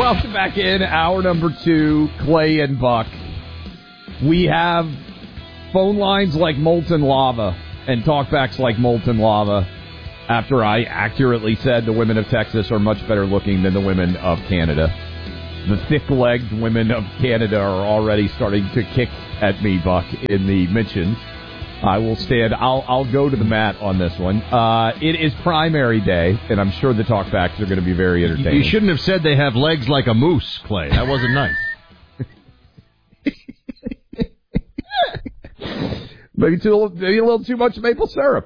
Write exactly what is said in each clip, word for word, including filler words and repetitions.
Welcome back in, hour number two, Clay and Buck. We have phone lines like molten lava and talkbacks like molten lava after I accurately said the women of Texas are much better looking than the women of Canada. The thick-legged women of Canada are already starting to kick at me, Buck, in the mentions. I will stand. I'll I'll go to the mat on this one. Uh, it is primary day, and I'm sure the talkbacks are going to be very entertaining. You shouldn't have said they have legs like a moose, Clay. That wasn't nice. maybe, too, maybe a little too much maple syrup.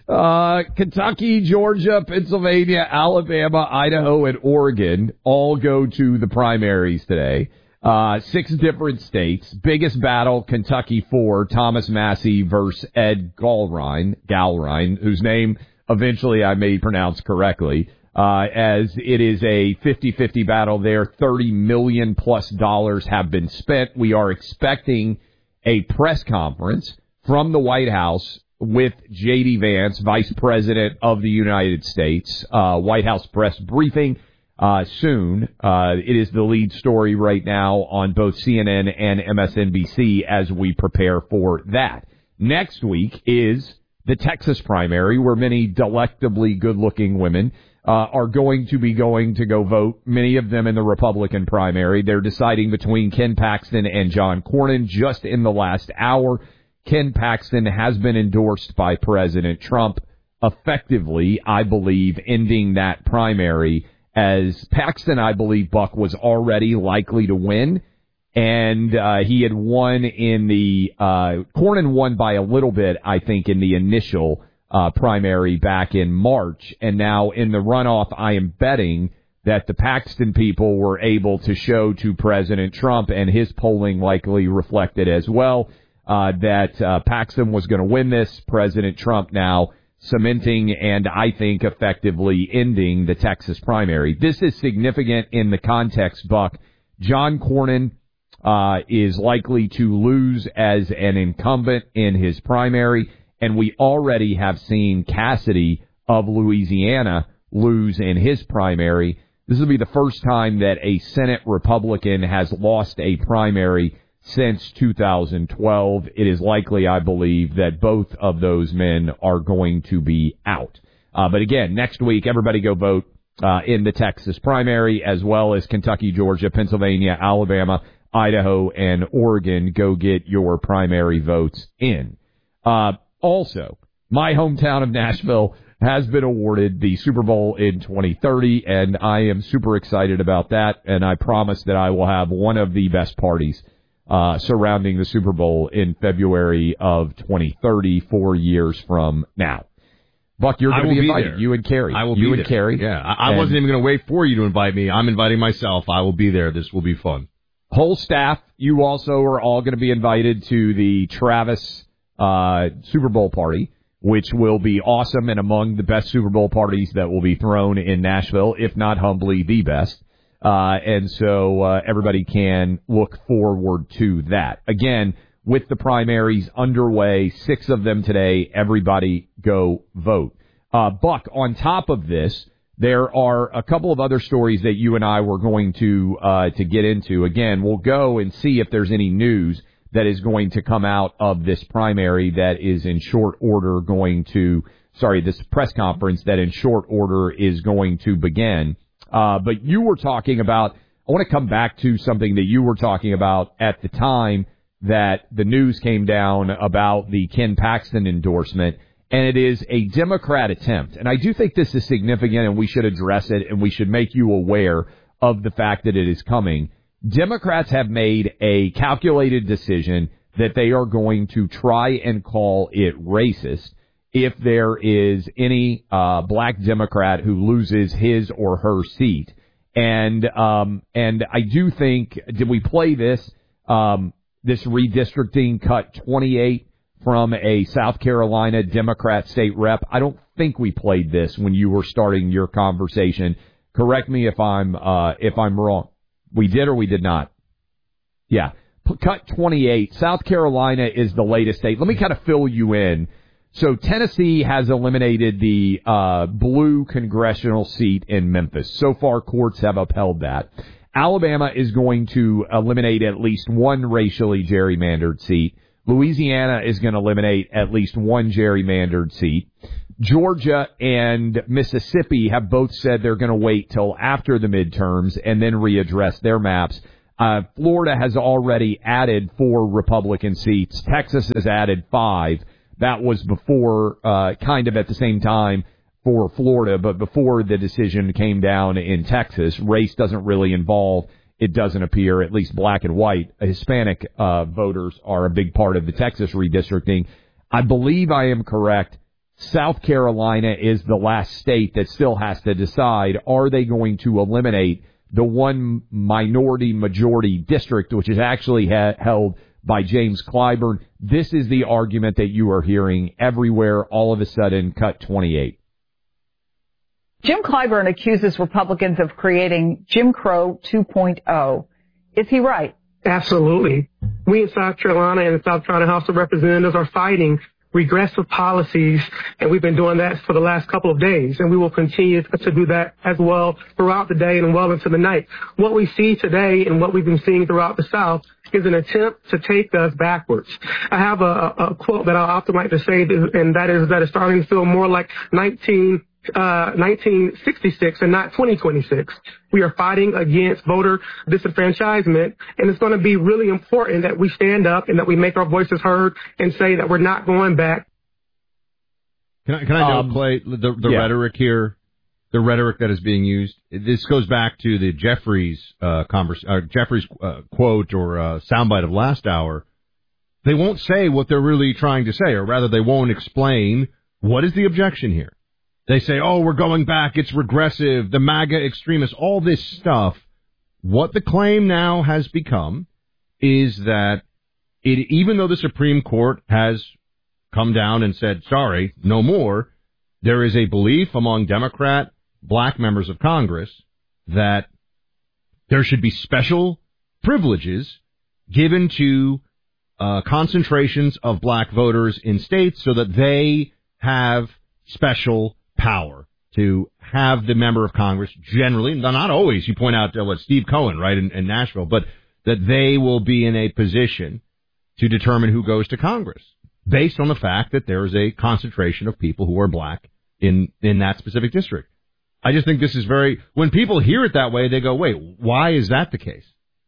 Uh, Kentucky, Georgia, Pennsylvania, Alabama, Idaho, and Oregon all go to the primaries today. Uh, six different states. Biggest battle, Kentucky four, Thomas Massey versus Ed Galrein, Galrein, whose name eventually I may pronounce correctly, uh, as it is a fifty-fifty battle there. thirty million plus dollars have been spent. We are expecting a press conference from the White House with J D. Vance, Vice President of the United States, uh, White House press briefing. Uh, soon. Uh, it is the lead story right now on both C N N and M S N B C as we prepare for that. Next week is the Texas primary, where many delectably good-looking women uh, are going to be going to go vote, many of them in the Republican primary. They're deciding between Ken Paxton and John Cornyn just in the last hour. Ken Paxton has been endorsed by President Trump, effectively, I believe, ending that primary, as Paxton, I believe, Buck, was already likely to win, and uh, he had won in the uh, – Cornyn won by a little bit, I think, in the initial uh, primary back in March, and now in the runoff, I am betting that the Paxton people were able to show to President Trump, and his polling likely reflected as well, uh, that uh, Paxton was going to win this. President Trump now cementing and, I think, effectively ending the Texas primary. This is significant in the context, Buck. John Cornyn uh, is likely to lose as an incumbent in his primary, and we already have seen Cassidy of Louisiana lose in his primary. This will be the first time that a Senate Republican has lost a primary since two thousand twelve. It is likely, I believe, that both of those men are going to be out. Uh, but again, next week, everybody go vote uh, in the Texas primary, as well as Kentucky, Georgia, Pennsylvania, Alabama, Idaho, and Oregon. Go get your primary votes in. Uh, also, my hometown of Nashville has been awarded the Super Bowl in twenty thirty, and I am super excited about that, and I promise that I will have one of the best parties Uh, surrounding the Super Bowl in February of twenty thirty, four years from now. Buck, you're going to be invited. There. You and Carrie. I will you be and there. Carrie. Yeah, I, I wasn't even going to wait for you to invite me. I'm inviting myself. I will be there. This will be fun. Whole staff, you also are all going to be invited to the Travis uh, Super Bowl party, which will be awesome and among the best Super Bowl parties that will be thrown in Nashville, if not humbly the best. Uh, and so uh, everybody can look forward to that. Again, with the primaries underway, six of them today, everybody go vote. Uh, Buck, on top of this, there are a couple of other stories that you and I were going to uh, to get into. Again, we'll go and see if there's any news that is going to come out of this primary that is in short order going to, sorry, this press conference that in short order is going to begin. Uh, but you were talking about, I want to come back to something that you were talking about at the time that the news came down about the Ken Paxton endorsement, and it is a Democrat attempt. And I do think this is significant, and we should address it, and we should make you aware of the fact that it is coming. Democrats have made a calculated decision that they are going to try and call it racist if there is any uh, black Democrat who loses his or her seat. And um, and I do think, did we play this, um, this redistricting cut twenty-eight from a South Carolina Democrat state rep? I don't think we played this when you were starting your conversation. Correct me if I'm uh, if I'm wrong. We did or we did not? Yeah. Cut twenty-eight. South Carolina is the latest state. Let me kind of fill you in. So Tennessee has eliminated the uh, blue congressional seat in Memphis. So far, courts have upheld that. Alabama is going to eliminate at least one racially gerrymandered seat. Louisiana is going to eliminate at least one gerrymandered seat. Georgia and Mississippi have both said they're going to wait till after the midterms and then readdress their maps. Uh, Florida has already added four Republican seats. Texas has added five. That was before, uh, kind of at the same time for Florida, but before the decision came down in Texas. Race doesn't really involve, it doesn't appear, at least black and white. Hispanic uh, voters are a big part of the Texas redistricting. I believe I am correct. South Carolina is the last state that still has to decide, are they going to eliminate the one minority majority district, which is actually ha- held by James Clyburn. This is the argument that you are hearing everywhere, all of a sudden, cut twenty-eight. Jim Clyburn accuses Republicans of creating Jim Crow two point oh. Is he right? Absolutely. We in South Carolina and the South Carolina House of Representatives are fighting regressive policies, and we've been doing that for the last couple of days, and we will continue to do that as well throughout the day and well into the night. What we see today and what we've been seeing throughout the South is an attempt to take us backwards. I have a, a quote that I often like to say, and that is that it's starting to feel more like nineteen Uh, nineteen sixty-six and not twenty twenty-six. We are fighting against voter disenfranchisement, and it's going to be really important that we stand up and that we make our voices heard and say that we're not going back. Can I, can I Um, note, Clay, the, the yeah. rhetoric here, the rhetoric that is being used? This goes back to the Jeffries, uh, converse, uh, Jeffries uh, quote or uh, soundbite of last hour. They won't say what they're really trying to say, or rather they won't explain what is the objection here. They say, oh, we're going back, it's regressive, the MAGA extremists, all this stuff. What the claim now has become is that it, even though the Supreme Court has come down and said, sorry, no more, there is a belief among Democrat black members of Congress that there should be special privileges given to uh, concentrations of black voters in states so that they have special power to have the member of Congress generally, not always, you point out uh, what Steve Cohen, right, in, in Nashville, but that they will be in a position to determine who goes to Congress based on the fact that there is a concentration of people who are black in, in that specific district. I just think this is very, when people hear it that way, they go, wait, why is that the case?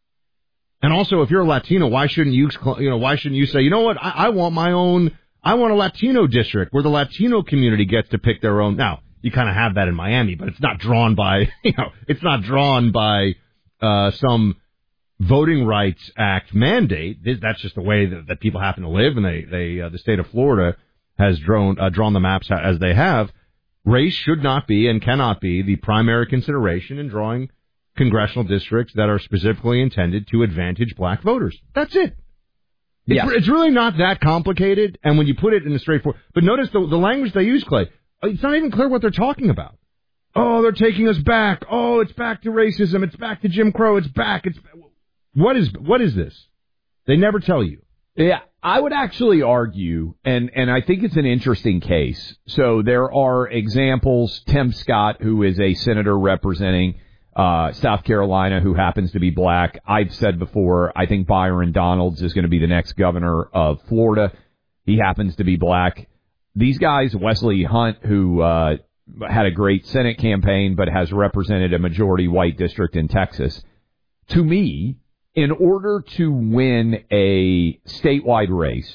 And also, if you're a Latino, why shouldn't you, you know, why shouldn't you say, you know what, I, I want my own I want a Latino district where the Latino community gets to pick their own. Now, you kind of have that in Miami, but it's not drawn by, you know, it's not drawn by uh, some Voting Rights Act mandate. That's just the way that, that people happen to live, and they, they, uh, the state of Florida has drawn, uh, drawn the maps as they have. Race should not be and cannot be the primary consideration in drawing congressional districts that are specifically intended to advantage black voters. That's it. It's, Yeah. it's really not that complicated, and when you put it in a straightforward... But notice the, the language they use, Clay. It's not even clear what they're talking about. Oh, they're taking us back. Oh, it's back to racism. It's back to Jim Crow. It's back. It's What is what is this? They never tell you. Yeah, I would actually argue, and, and I think it's an interesting case. So there are examples. Tim Scott, who is a senator representing Uh, South Carolina, who happens to be black. I've said before, I think Byron Donalds is going to be the next governor of Florida. He happens to be black. These guys, Wesley Hunt, who uh, had a great Senate campaign but has represented a majority white district in Texas. To me, in order to win a statewide race,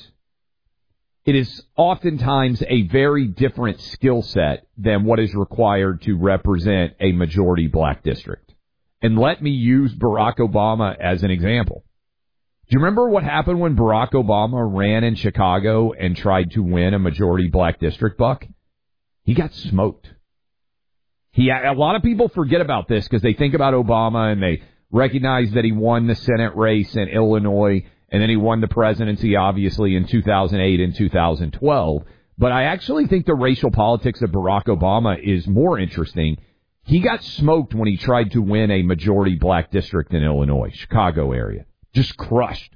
it is oftentimes a very different skill set than what is required to represent a majority black district. And let me use Barack Obama as an example. Do you remember what happened when Barack Obama ran in Chicago and tried to win a majority black district, Buck? He got smoked. He, a lot of people forget about this because they think about Obama and they recognize that he won the Senate race in Illinois. And then he won the presidency, obviously, in two thousand eight and two thousand twelve. But I actually think the racial politics of Barack Obama is more interesting. He got smoked when he tried to win a majority black district in Illinois, Chicago area. Just crushed.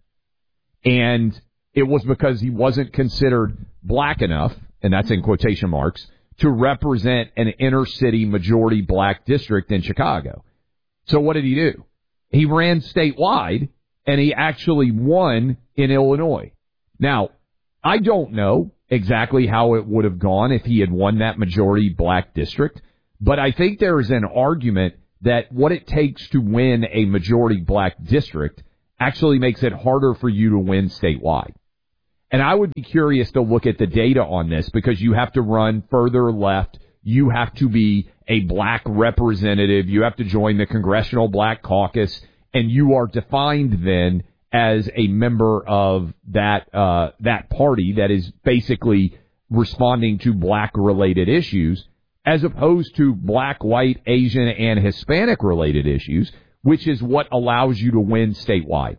And it was because he wasn't considered black enough, and that's in quotation marks, to represent an inner city majority black district in Chicago. So what did he do? he ran statewide, and he actually won in Illinois. Now, I don't know exactly how it would have gone if he had won that majority black district, but I think there is an argument that what it takes to win a majority black district actually makes it harder for you to win statewide. And I would be curious to look at the data on this because you have to run further left. You have to be a black representative. You have to join the Congressional Black Caucus, and you are defined then as a member of that uh, that party that is basically responding to black-related issues, as opposed to black, white, Asian, and Hispanic-related issues, which is what allows you to win statewide.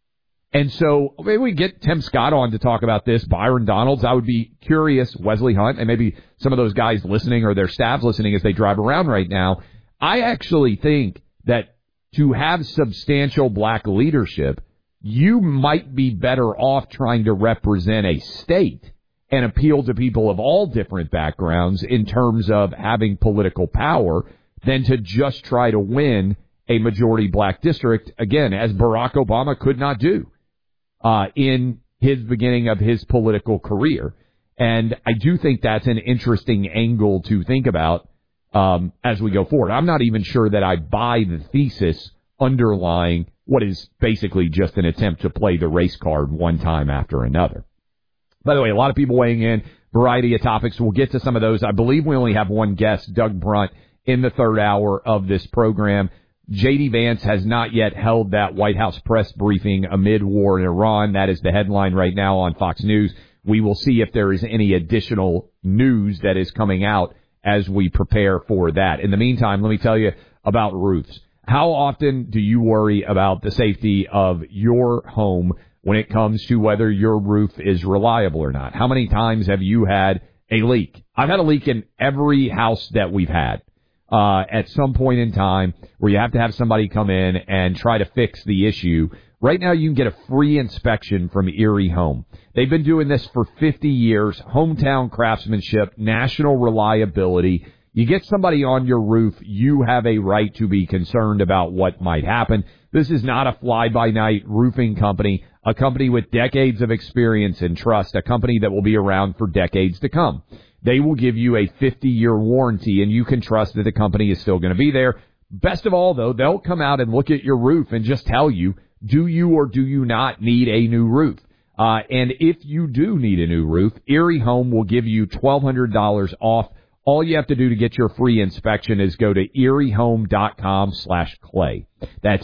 And so maybe we get Tim Scott on to talk about this, Byron Donalds. I would be curious, Wesley Hunt, and maybe some of those guys listening or their staff listening as they drive around right now. I actually think that to have substantial black leadership, you might be better off trying to represent a state and appeal to people of all different backgrounds in terms of having political power than to just try to win a majority black district, again, as Barack Obama could not do uh, in his beginning of his political career. And I do think that's an interesting angle to think about um, as we go forward. I'm not even sure that I buy the thesis underlying what is basically just an attempt to play the race card one time after another. By the way, a lot of people weighing in, variety of topics. We'll get to some of those. I believe we only have one guest, Doug Brunt, in the third hour of this program. J D. Vance has not yet held that White House press briefing amid war in Iran. That is the headline right now on Fox News. We will see if there is any additional news that is coming out as we prepare for that. In the meantime, let me tell you about roofs. How often do you worry about the safety of your home when it comes to whether your roof is reliable or not? How many times have you had a leak? I've had a leak in every house that we've had uh, at some point in time where you have to have somebody come in and try to fix the issue. Right now, you can get a free inspection from Erie Home. They've been doing this for fifty years, hometown craftsmanship, national reliability. You get somebody on your roof, you have a right to be concerned about what might happen. This is not a fly-by-night roofing company, a company with decades of experience and trust, a company that will be around for decades to come. They will give you a fifty-year warranty, and you can trust that the company is still going to be there. Best of all, though, they'll come out and look at your roof and just tell you, do you or do you not need a new roof? Uh, and if you do need a new roof, Erie Home will give you twelve hundred dollars off. All you have to do to get your free inspection is go to eriehome.com slash clay. That's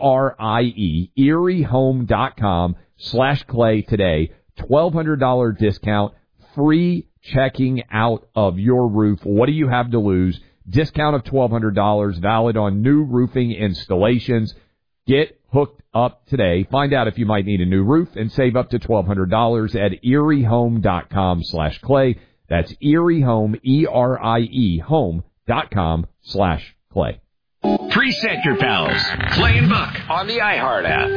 E-R-I-E, eriehome.com slash clay today. twelve hundred dollars discount, free checking out of your roof. What do you have to lose? Discount of twelve hundred dollars, valid on new roofing installations. Get hooked up today. Find out if you might need a new roof and save up to twelve hundred dollars at eriehome.com slash clay. That's eriehome, E R I E, home.com slash clay. Preset your pals, Clay and Buck, on the iHeart app.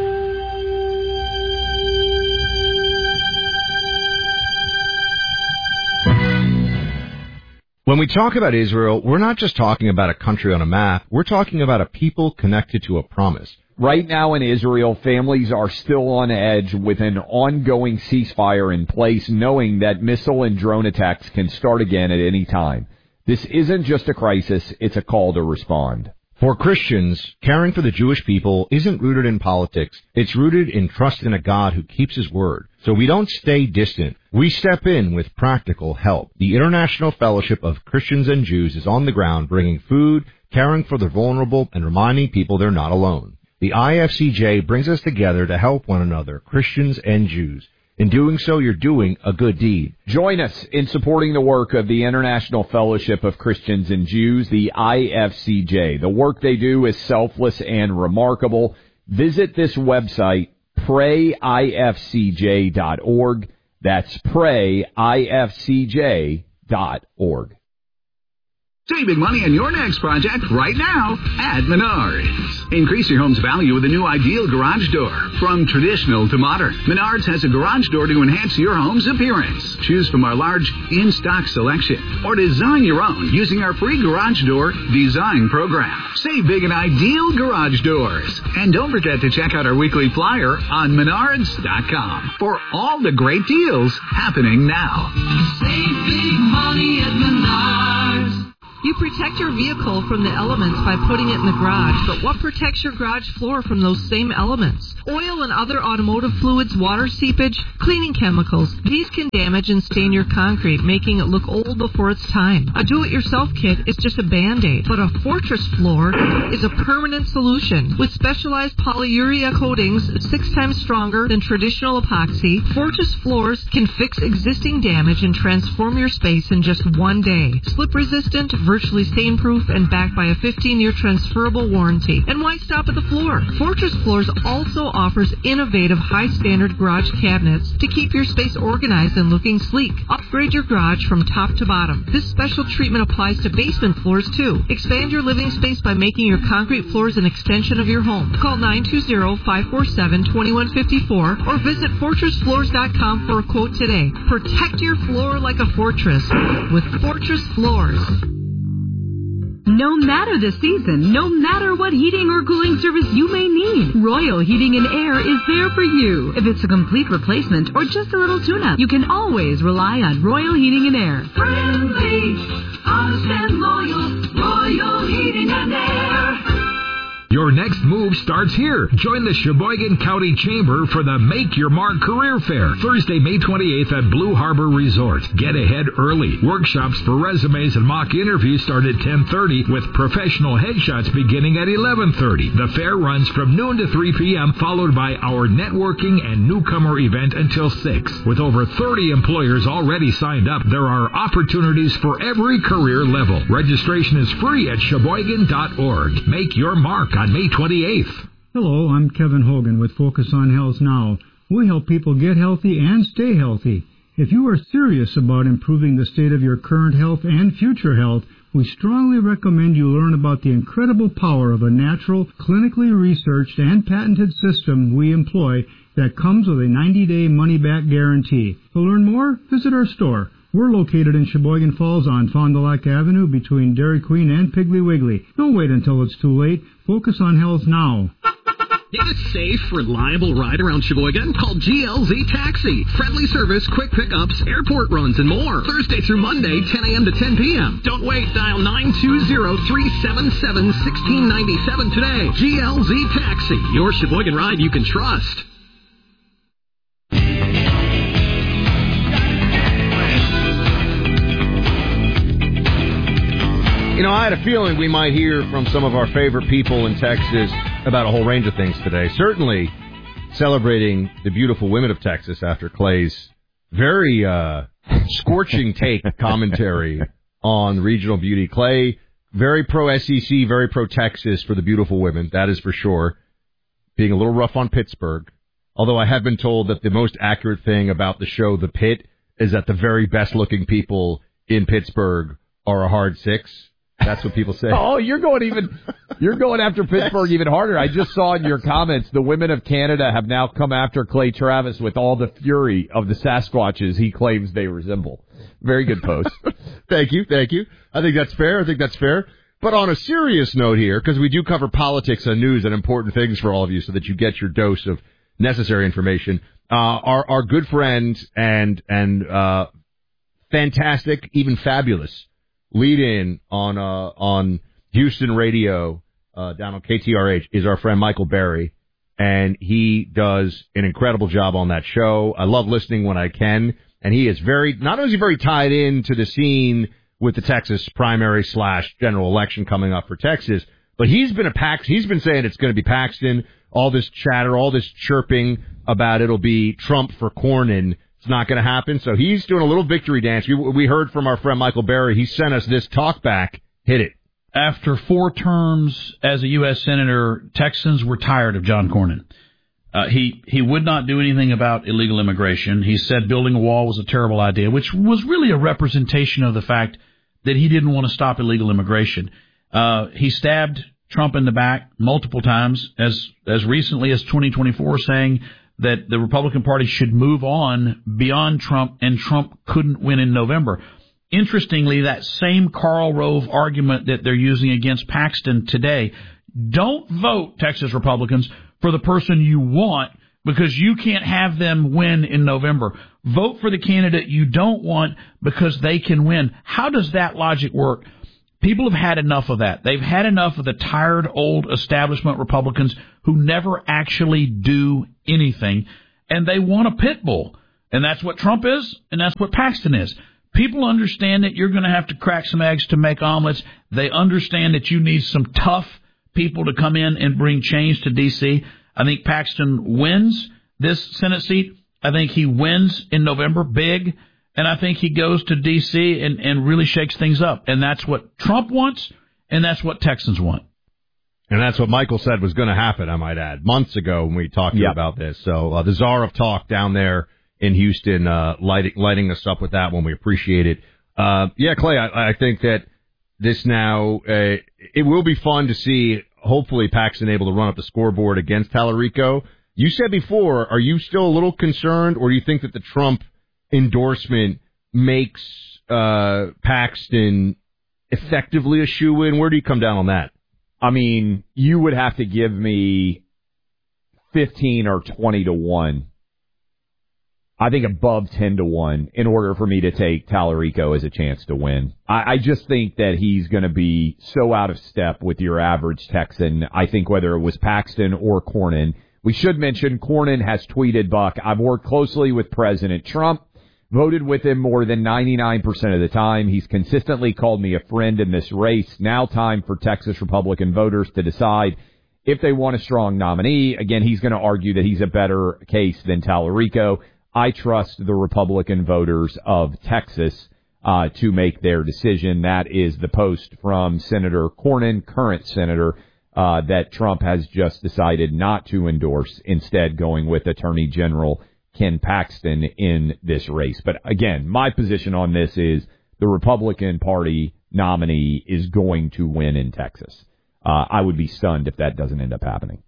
When we talk about Israel, we're not just talking about a country on a map. We're talking about a people connected to a promise. Right now in Israel, families are still on edge with an ongoing ceasefire in place, knowing that missile and drone attacks can start again at any time. This isn't just a crisis, it's a call to respond. For Christians, caring for the Jewish people isn't rooted in politics. It's rooted in trust in a God who keeps his word. So we don't stay distant. We step in with practical help. The International Fellowship of Christians and Jews is on the ground, bringing food, caring for the vulnerable, and reminding people they're not alone. The I F C J brings us together to help one another, Christians and Jews. In doing so, you're doing a good deed. Join us in supporting the work of the International Fellowship of Christians and Jews, the I F C J. The work they do is selfless and remarkable. Visit this website, pray I F C J dot org. That's pray I F C J dot org. Save big money on your next project right now at Menards. Increase your home's value with a new Ideal garage door. From traditional to modern, Menards has a garage door to enhance your home's appearance. Choose from our large in-stock selection or design your own using our free garage door design program. Save big in Ideal garage doors. And don't forget to check out our weekly flyer on menards dot com for all the great deals happening now. Save big money at Menards. You protect your vehicle from the elements by putting it in the garage, but what protects your garage floor from those same elements? Oil and other automotive fluids, water seepage, cleaning chemicals. These can damage and stain your concrete, making it look old before its time. A do-it-yourself kit is just a Band-Aid, but a Fortress floor is a permanent solution. With specialized polyurea coatings six times stronger than traditional epoxy, Fortress floors can fix existing damage and transform your space in just one day. Slip-resistant, virtually stain-proof, and backed by a fifteen-year transferable warranty. And why stop at the floor? Fortress Floors also offers innovative, high-standard garage cabinets to keep your space organized and looking sleek. Upgrade your garage from top to bottom. This special treatment applies to basement floors, too. Expand your living space by making your concrete floors an extension of your home. Call nine two zero, five four seven, two one five four or visit fortress floors dot com for a quote today. Protect your floor like a fortress with Fortress Floors. No matter the season, no matter what heating or cooling service you may need, Royal Heating and Air is there for you. If it's a complete replacement or just a little tune-up, you can always rely on Royal Heating and Air. Friendly, honest and loyal, Royal Heating and Air. Your next move starts here. Join the Sheboygan County Chamber for the Make Your Mark Career Fair, Thursday, May twenty-eighth at Blue Harbor Resort. Get ahead early. Workshops for resumes and mock interviews start at ten thirty with professional headshots beginning at eleven thirty. The fair runs from noon to three p.m., followed by our networking and newcomer event until six. With over thirty employers already signed up, there are opportunities for every career level. Registration is free at sheboygan dot org. Make your mark on May twenty-eighth. Hello, I'm Kevin Hogan with Focus on Health Now. We help people get healthy and stay healthy. If you are serious about improving the state of your current health and future health, we strongly recommend you learn about the incredible power of a natural, clinically researched and patented system we employ that comes with a ninety-day money-back guarantee. To learn more, visit our store. We're located in Sheboygan Falls on Fond du Lac Avenue between Dairy Queen and Piggly Wiggly. Don't wait until it's too late. Focus on health now. Need a safe, reliable ride around Sheboygan? Call G L Z Taxi. Friendly service, quick pickups, airport runs, and more. Thursday through Monday, ten a.m. to ten p.m. Don't wait. Dial nine two zero, three seven seven, one six nine seven today. G L Z Taxi. Your Sheboygan ride you can trust. You know, I had a feeling we might hear from some of our favorite people in Texas about a whole range of things today. Certainly celebrating the beautiful women of Texas after Clay's very uh, scorching take commentary on regional beauty. Clay, very pro-S E C, very pro-Texas for the beautiful women, that is for sure. Being a little rough on Pittsburgh. Although I have been told that the most accurate thing about the show The Pit is that the very best-looking people in Pittsburgh are a hard six. That's what people say. Oh, you're going even, you're going after Pittsburgh even harder. I just saw in your comments, the women of Canada have now come after Clay Travis with all the fury of the Sasquatches he claims they resemble. Very good post. Thank you, thank you. I think that's fair. I think that's fair. But on a serious note here, because we do cover politics and news and important things for all of you so that you get your dose of necessary information, uh, our, our good friend and, and, uh, fantastic, even fabulous lead in on uh on Houston radio uh down on K T R H is our friend Michael Berry, and he does an incredible job on that show. I love listening when I can, and he is very not only is he very tied in to the scene with the Texas primary slash general election coming up for Texas, but he's been a Pax he's been saying it's going to be Paxton, all this chatter, all this chirping about it'll be Trump for Cornyn. It's not going to happen. So he's doing a little victory dance. We, we heard from our friend Michael Berry. He sent us this talk back. Hit it. After four terms as a U S Senator, Texans were tired of John Cornyn. Uh, he, he would not do anything about illegal immigration. He said building a wall was a terrible idea, which was really a representation of the fact that he didn't want to stop illegal immigration. Uh, he stabbed Trump in the back multiple times, as as recently as twenty twenty-four, saying that the Republican Party should move on beyond Trump, and Trump couldn't win in November. Interestingly, that same Karl Rove argument that they're using against Paxton today, don't vote, Texas Republicans, for the person you want, because you can't have them win in November. Vote for the candidate you don't want because they can win. How does that logic work? People have had enough of that. They've had enough of the tired, old establishment Republicans who never actually do anything, and they want a pit bull. And that's what Trump is, and that's what Paxton is. People understand that you're going to have to crack some eggs to make omelets. They understand that you need some tough people to come in and bring change to D C. I think Paxton wins this Senate seat. I think he wins in November big. And I think he goes to D C and, and really shakes things up. And that's what Trump wants, and that's what Texans want. And that's what Michael said was going to happen, I might add, months ago when we talked yep. about this. So uh, the czar of talk down there in Houston, uh, lighting, lighting us up with that one. We appreciate it. Uh, yeah, Clay, I, I think that this now, uh, it will be fun to see, hopefully, Paxton able to run up the scoreboard against Tallarico. You said before, are you still a little concerned, or do you think that the Trump endorsement makes uh, Paxton effectively a shoo-in? Where do you come down on that? I mean, you would have to give me fifteen or twenty to one. I think above ten to one in order for me to take Tallarico as a chance to win. I, I just think that he's going to be so out of step with your average Texan. I think whether it was Paxton or Cornyn. We should mention Cornyn has tweeted, Buck, I've worked closely with President Trump, voted with him more than ninety-nine percent of the time. He's consistently called me a friend in this race. Now time for Texas Republican voters to decide if they want a strong nominee. Again, he's going to argue that he's a better case than Tallarico. I trust the Republican voters of Texas uh, to make their decision. That is the post from Senator Cornyn, current senator, uh, that Trump has just decided not to endorse, instead going with Attorney General Ken Paxton in this race. But again, my position on this is the Republican Party nominee is going to win in Texas. Uh, I would be stunned if that doesn't end up happening.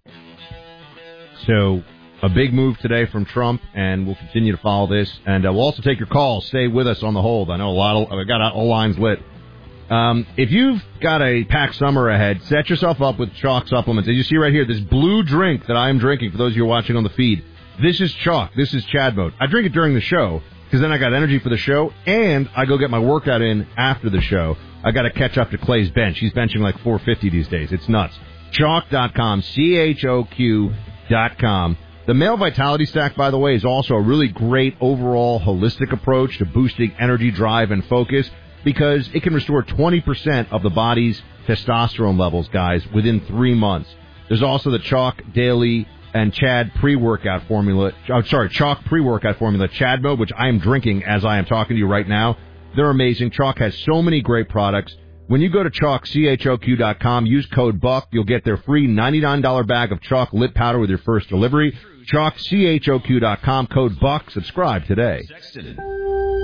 So a big move today from Trump, and we'll continue to follow this. And uh, we'll also take your calls. Stay with us on the hold. I know a lot of, I've got all lines lit. Um, if you've got a packed summer ahead, set yourself up with Chalk supplements. As you see right here, this blue drink that I am drinking, for those of you watching on the feed, this is Chalk. This is Chad mode. I drink it during the show because then I got energy for the show, and I go get my workout in after the show. I got to catch up to Clay's bench. He's benching like four fifty these days. It's nuts. Chalk dot com, C H O Q dot com. The Male Vitality Stack, by the way, is also a really great overall holistic approach to boosting energy, drive, and focus because it can restore twenty percent of the body's testosterone levels, guys, within three months. There's also the Chalk Daily and Chad pre-workout formula. I'm sorry, Chalk pre-workout formula, Chad Mode, which I am drinking as I am talking to you right now. They're amazing. Chalk has so many great products. When you go to Chalk, C H O Q dot com, use code BUCK, you'll get their free ninety-nine dollars bag of Chalk lip powder with your first delivery. Chalk, C H O Q dot com, code BUCK. Subscribe today.